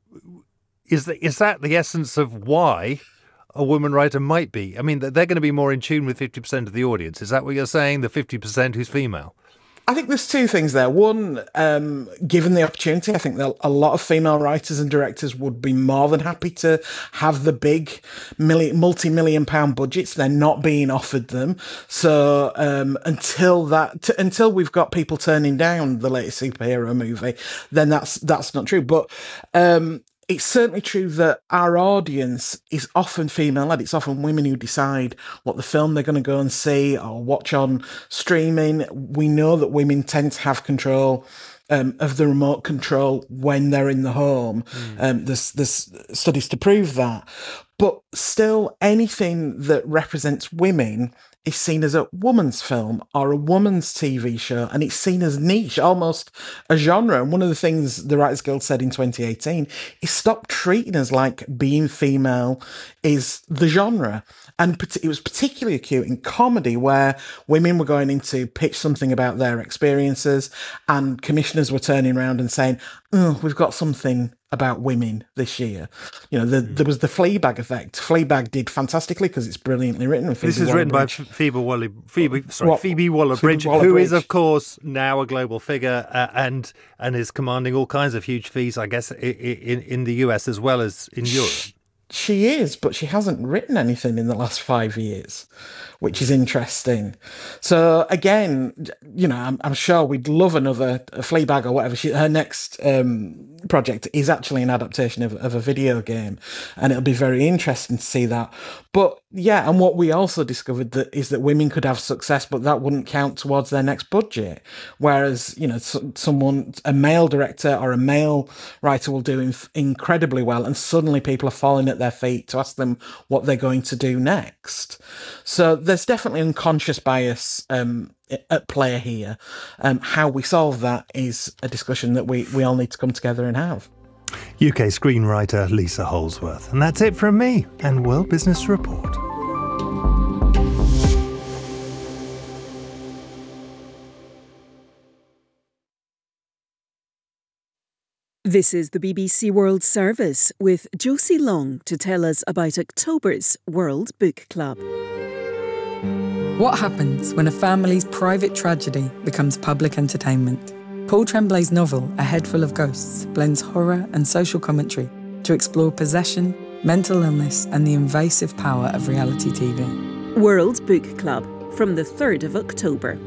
is, the, is that the essence of why a woman writer might be? I mean, they're going to be more in tune with fifty percent of the audience. Is that what you're saying, the fifty percent who's female? I think there's two things there. One, um, given the opportunity, I think that a lot of female writers and directors would be more than happy to have the big million, multi-million pound budgets. They're not being offered them. So um, until that, t- until we've got people turning down the latest superhero movie, then that's that's not true. But um, it's certainly true that our audience is often female-led. It's often women who decide what the film they're going to go and see or watch on streaming. We know that women tend to have control um, of the remote control when they're in the home. Mm. Um, there's, there's studies to prove that. But still, anything that represents women is seen as a woman's film or a woman's T V show, and it's seen as niche, almost a genre. And one of the things the Writers Guild said in twenty eighteen is stop treating us like being female is the genre. And it was particularly acute in comedy, where women were going in to pitch something about their experiences, and commissioners were turning around and saying, oh, we've got something about women this year. You know, the, mm. there was the Fleabag effect. Fleabag did fantastically because it's brilliantly written. Phoebe this is written by Phoebe Waller, Phoebe, sorry, what? Phoebe Waller-Bridge, Phoebe Waller-Bridge, who is, of course, now a global figure uh, and and is commanding all kinds of huge fees, I guess, in, in, in the U S as well as in Europe. She is, but she hasn't written anything in the last five years, which is interesting. So again, you know, I'm, I'm sure we'd love another Fleabag or whatever. She, her next um, project is actually an adaptation of, of a video game, and it'll be very interesting to see that. But yeah, and what we also discovered that is that women could have success, but that wouldn't count towards their next budget. Whereas, you know, so, someone, a male director or a male writer will do inf- incredibly well, and suddenly people are falling at their feet to ask them what they're going to do next. So there's definitely unconscious bias um, at play here. Um, how we solve that is a discussion that we, we all need to come together and have. U K screenwriter Lisa Holdsworth. And that's it from me and World Business Report. This is the B B C World Service with Josie Long to tell us about October's World Book Club. What happens when a family's private tragedy becomes public entertainment? Paul Tremblay's novel, A Head Full of Ghosts, blends horror and social commentary to explore possession, mental illness and the invasive power of reality T V. World Book Club from the third of October.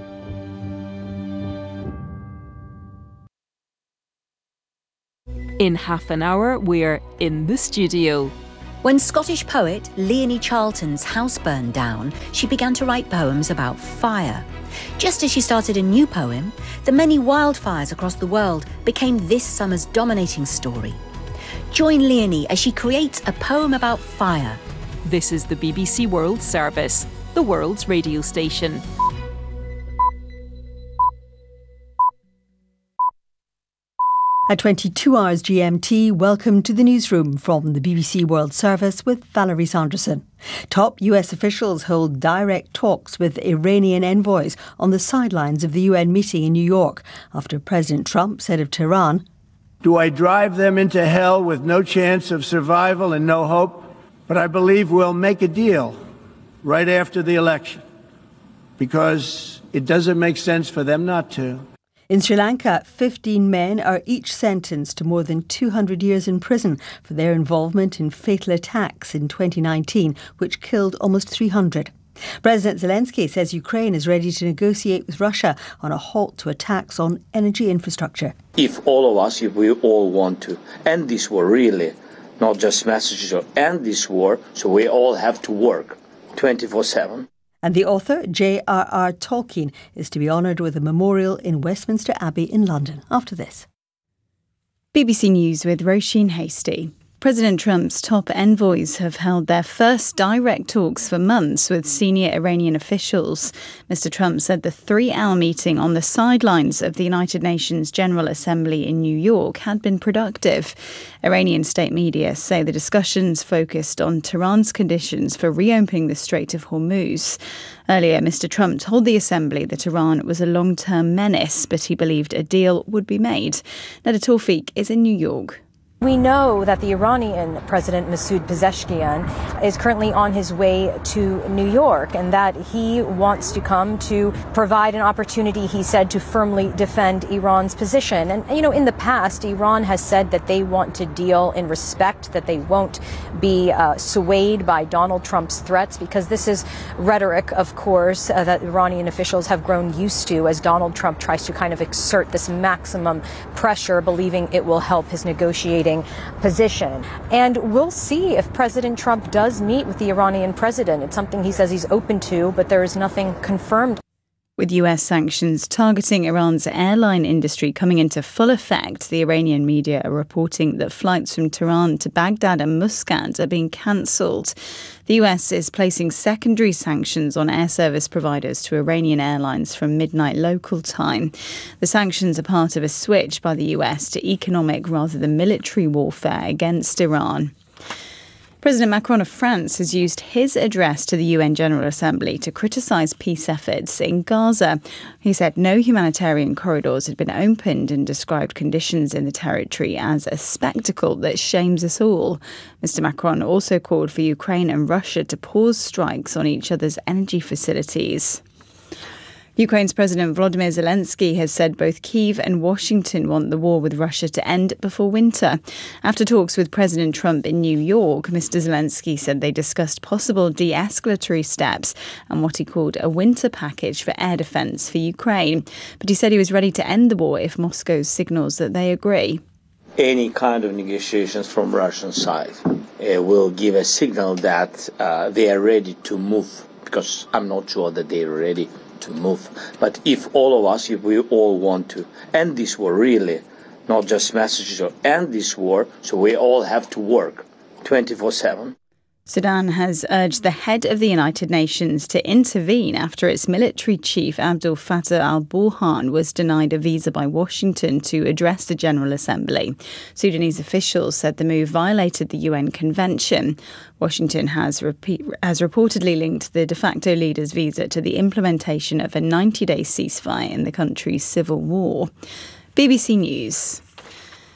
In half an hour, we're in the studio. When Scottish poet Leonie Charlton's house burned down, she began to write poems about fire. Just as she started a new poem, the many wildfires across the world became this summer's dominating story. Join Leonie as she creates a poem about fire. This is the B B C World Service, the world's radio station. At twenty-two hours G M T, welcome to the newsroom from the B B C World Service with Valerie Sanderson. Top U S officials hold direct talks with Iranian envoys on the sidelines of the U N meeting in New York after President Trump said of Tehran, "Do I drive them into hell with no chance of survival and no hope? But I believe we'll make a deal right after the election, because it doesn't make sense for them not to." In Sri Lanka, fifteen men are each sentenced to more than two hundred years in prison for their involvement in fatal attacks in twenty nineteen, which killed almost three hundred. President Zelensky says Ukraine is ready to negotiate with Russia on a halt to attacks on energy infrastructure. If all of us, if we all want to end this war, really, not just messages or end this war, so we all have to work twenty-four seven. And the author, J R R Tolkien, is to be honoured with a memorial in Westminster Abbey in London. After this. B B C News with Roisin Hasty. President Trump's top envoys have held their first direct talks for months with senior Iranian officials. Mister Trump said the three-hour meeting on the sidelines of the United Nations General Assembly in New York had been productive. Iranian state media say the discussions focused on Tehran's conditions for reopening the Strait of Hormuz. Earlier, Mister Trump told the Assembly that Iran was a long-term menace, but he believed a deal would be made. Nada Tawfiq is in New York. We know that the Iranian President Masoud Pezeshkian is currently on his way to New York, and that he wants to come to provide an opportunity, he said, to firmly defend Iran's position. And, you know, in the past, Iran has said that they want to deal in respect, that they won't be uh, swayed by Donald Trump's threats, because this is rhetoric, of course, uh, that Iranian officials have grown used to as Donald Trump tries to kind of exert this maximum pressure, believing it will help his negotiating position. And we'll see if President Trump does meet with the Iranian president. It's something he says he's open to, but there is nothing confirmed. With U S sanctions targeting Iran's airline industry coming into full effect, the Iranian media are reporting that flights from Tehran to Baghdad and Muscat are being cancelled. The U S is placing secondary sanctions on air service providers to Iranian airlines from midnight local time. The sanctions are part of a switch by the U S to economic rather than military warfare against Iran. President Macron of France has used his address to the U N General Assembly to criticise peace efforts in Gaza. He said no humanitarian corridors had been opened and described conditions in the territory as a spectacle that shames us all. Mister Macron also called for Ukraine and Russia to pause strikes on each other's energy facilities. Ukraine's President Volodymyr Zelensky has said both Kyiv and Washington want the war with Russia to end before winter. After talks with President Trump in New York, Mister Zelensky said they discussed possible de-escalatory steps and what he called a winter package for air defence for Ukraine. But he said he was ready to end the war if Moscow signals that they agree. Any kind of negotiations from Russian side uh, will give a signal that uh, they are ready to move, because I'm not sure that they are ready to move. But if all of us, if we all want to end this war, really, not just messages or end this war, so we all have to work twenty-four seven. Sudan has urged the head of the United Nations to intervene after its military chief Abdel Fattah al-Burhan was denied a visa by Washington to address the General Assembly. Sudanese officials said the move violated the U N Convention. Washington has, repeat, has reportedly linked the de facto leader's visa to the implementation of a ninety-day ceasefire in the country's civil war. B B C News.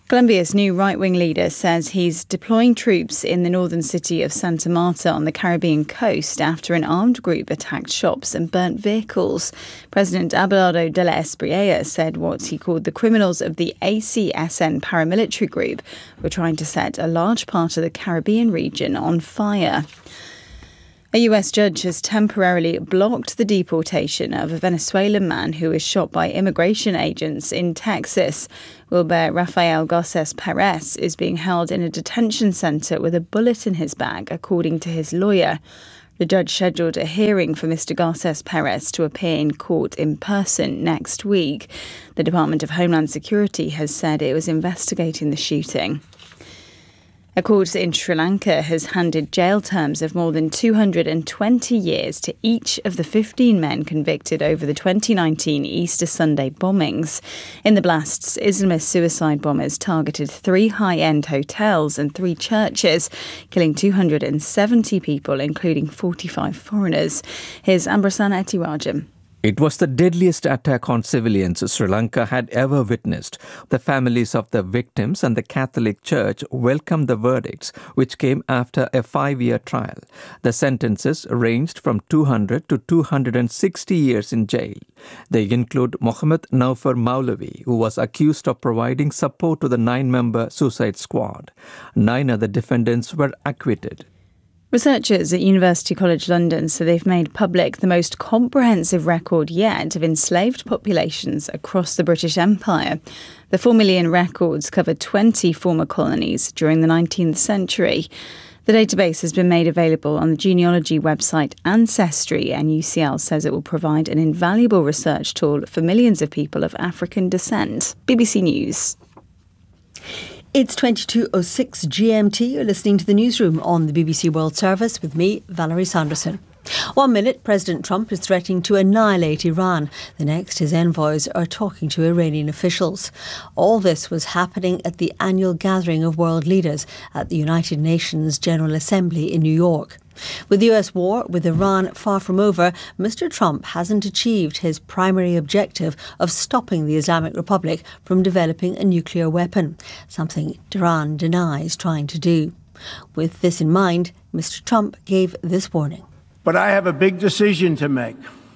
Colombia's new right-wing leader says he's deploying troops in the northern city of Santa Marta on the Caribbean coast after an armed group attacked shops and burnt vehicles. President Abelardo de la Espriella said what he called the criminals of the A C S N paramilitary group were trying to set a large part of the Caribbean region on fire. A U S judge has temporarily blocked the deportation of a Venezuelan man who was shot by immigration agents in Texas. Wilber Rafael Garces Perez is being held in a detention centre with a bullet in his bag, according to his lawyer. The judge scheduled a hearing for Mister Garces Perez to appear in court in person next week. The Department of Homeland Security has said it was investigating the shooting. A court in Sri Lanka has handed jail terms of more than two hundred twenty years to each of the fifteen men convicted over the twenty nineteen Easter Sunday bombings. In the blasts, Islamist suicide bombers targeted three high-end hotels and three churches, killing two hundred seventy people, including forty-five foreigners. Here's Ambrosana Etiwajam. It was the deadliest attack on civilians Sri Lanka had ever witnessed. The families of the victims and the Catholic Church welcomed the verdicts, which came after a five-year trial. The sentences ranged from two hundred to two hundred sixty years in jail. They include Mohammed Naufar Maulavi, who was accused of providing support to the nine-member suicide squad. Nine other defendants were acquitted. Researchers at University College London say they've made public the most comprehensive record yet of enslaved populations across the British Empire. The four million records cover twenty former colonies during the nineteenth century. The database has been made available on the genealogy website Ancestry, and U C L says it will provide an invaluable research tool for millions of people of African descent. B B C News. It's twenty-two oh six G M T. You're listening to the newsroom on the B B C World Service with me, Valerie Sanderson. One minute, President Trump is threatening to annihilate Iran. The next, his envoys are talking to Iranian officials. All this was happening at the annual gathering of world leaders at the United Nations General Assembly in New York. With the U S war with Iran far from over, Mister Trump hasn't achieved his primary objective of stopping the Islamic Republic from developing a nuclear weapon, something Iran denies trying to do. With this in mind, Mister Trump gave this warning. But I have a big decision to make.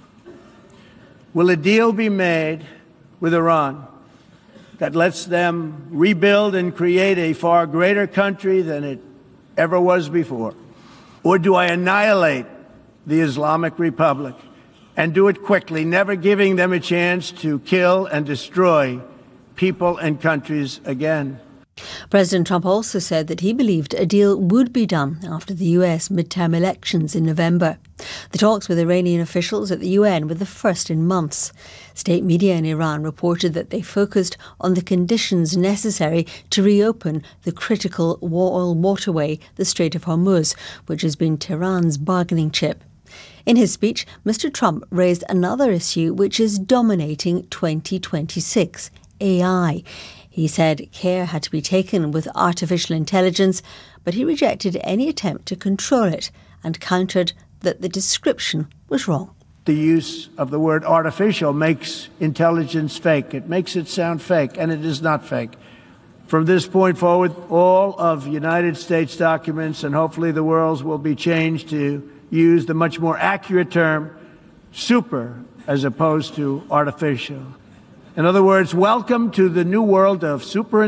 Will a deal be made with Iran that lets them rebuild and create a far greater country than it ever was before? Or do I annihilate the Islamic Republic and do it quickly, never giving them a chance to kill and destroy people and countries again? President Trump also said that he believed a deal would be done after the U S midterm elections in November. The talks with Iranian officials at the U N were the first in months. State media in Iran reported that they focused on the conditions necessary to reopen the critical oil waterway, the Strait of Hormuz, which has been Tehran's bargaining chip. In his speech, Mister Trump raised another issue which is dominating twenty twenty-six, A I. He said care had to be taken with artificial intelligence, but he rejected any attempt to control it and countered that the description was wrong. The use of the word artificial makes intelligence fake. It makes it sound fake, and it is not fake. From this point forward, all of United States documents and hopefully the world's will be changed to use the much more accurate term super as opposed to artificial. In other words, welcome to the new world of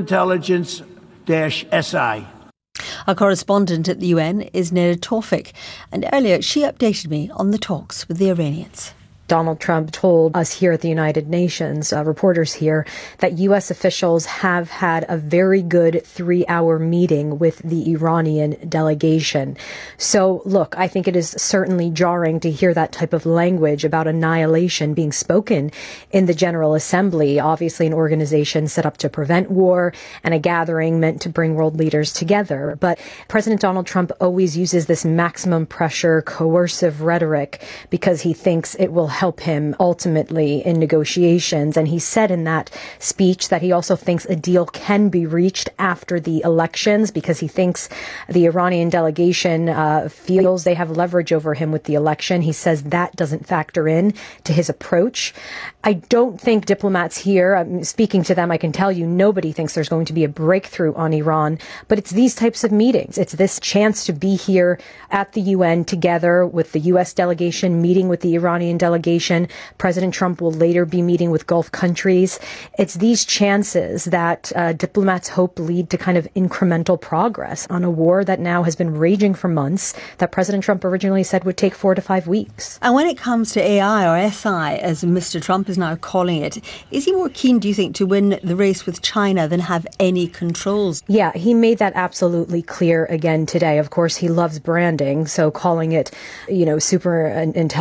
superintelligence-S I. Our correspondent at the U N is Neda Tawfik, and earlier she updated me on the talks with the Iranians. Donald Trump told us here at the United Nations, uh, reporters here, that U S officials have had a very good three-hour meeting with the Iranian delegation. So, look, I think it is certainly jarring to hear that type of language about annihilation being spoken in the General Assembly, obviously an organization set up to prevent war and a gathering meant to bring world leaders together. But President Donald Trump always uses this maximum pressure, coercive rhetoric because he thinks it will help help him ultimately in negotiations. And he said in that speech that he also thinks a deal can be reached after the elections because he thinks the Iranian delegation uh, feels they have leverage over him with the election. He says that doesn't factor in to his approach. I don't think diplomats here, I'm speaking to them, I can tell you nobody thinks there's going to be a breakthrough on Iran, but it's these types of meetings. It's this chance to be here at the U N together with the U S delegation, meeting with the Iranian delegation. President Trump will later be meeting with Gulf countries. It's these chances that uh, diplomats hope lead to kind of incremental progress on a war that now has been raging for months that President Trump originally said would take four to five weeks. And when it comes to A I, or S I, as Mister Trump is now calling it, is he more keen, do you think, to win the race with China than have any controls? Yeah, he made that absolutely clear again today. Of course, he loves branding, so calling it, you know, super intelligent